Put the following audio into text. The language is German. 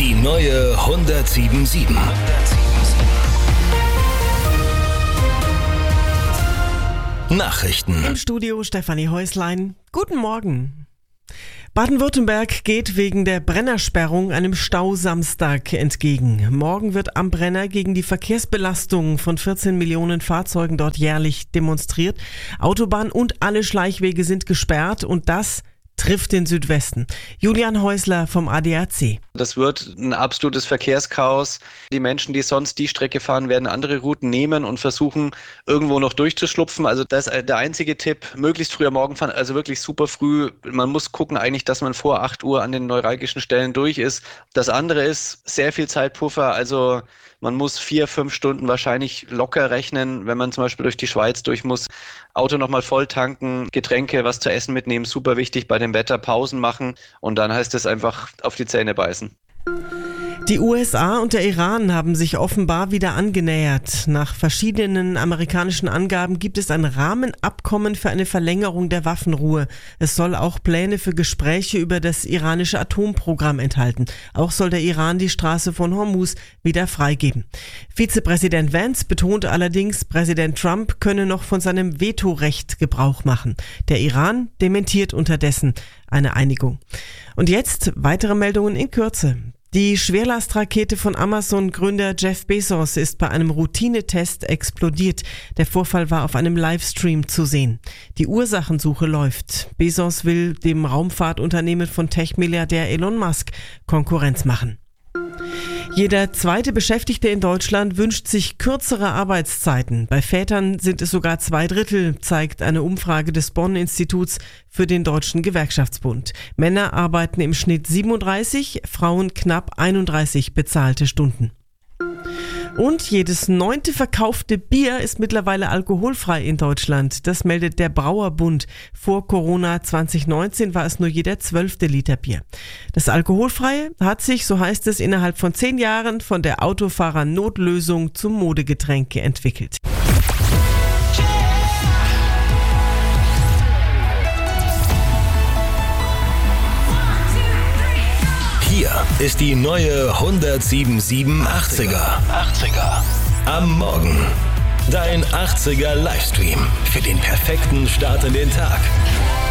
Die neue 107.7. Nachrichten. Im Studio Stefanie Häuslein. Guten Morgen. Baden-Württemberg geht wegen der Brennersperrung einem Stausamstag entgegen. Morgen wird am Brenner gegen die Verkehrsbelastung von 14 Millionen Fahrzeugen dort jährlich demonstriert. Autobahn und alle Schleichwege sind gesperrt und das trifft den Südwesten. Julian Häusler vom ADAC. Das wird ein absolutes Verkehrschaos. Die Menschen, die sonst die Strecke fahren, werden andere Routen nehmen und versuchen, irgendwo noch durchzuschlupfen. Also das ist der einzige Tipp, möglichst früh am Morgen fahren, also wirklich super früh. Man muss gucken eigentlich, dass man vor 8 Uhr an den neuralgischen Stellen durch ist. Das andere ist sehr viel Zeitpuffer, also man muss 4-5 Stunden wahrscheinlich locker rechnen, wenn man zum Beispiel durch die Schweiz durch muss. Auto nochmal voll tanken, Getränke, was zu essen mitnehmen, super wichtig bei dem Wetter, Pausen machen und dann heißt es einfach auf die Zähne beißen. Die USA und der Iran haben sich offenbar wieder angenähert. Nach verschiedenen amerikanischen Angaben gibt es ein Rahmenabkommen für eine Verlängerung der Waffenruhe. Es soll auch Pläne für Gespräche über das iranische Atomprogramm enthalten. Auch soll der Iran die Straße von Hormuz wieder freigeben. Vizepräsident Vance betont allerdings, Präsident Trump könne noch von seinem Vetorecht Gebrauch machen. Der Iran dementiert unterdessen eine Einigung. Und jetzt weitere Meldungen in Kürze. Die Schwerlastrakete von Amazon-Gründer Jeff Bezos ist bei einem Routinetest explodiert. Der Vorfall war auf einem Livestream zu sehen. Die Ursachensuche läuft. Bezos will dem Raumfahrtunternehmen von Tech-Milliardär Elon Musk Konkurrenz machen. Jeder zweite Beschäftigte in Deutschland wünscht sich kürzere Arbeitszeiten. Bei Vätern sind es sogar 2/3, zeigt eine Umfrage des Bonn-Instituts für den Deutschen Gewerkschaftsbund. Männer arbeiten im Schnitt 37, Frauen knapp 31 bezahlte Stunden. Und jedes 9. verkaufte Bier ist mittlerweile alkoholfrei in Deutschland. Das meldet der Brauerbund. Vor Corona 2019 war es nur jeder 12. Liter Bier. Das Alkoholfreie hat sich, so heißt es, innerhalb von 10 Jahren von der Autofahrer-Notlösung zum Modegetränk entwickelt. Hier ist die neue 107.7 80er. Am Morgen. Dein 80er Livestream für den perfekten Start in den Tag.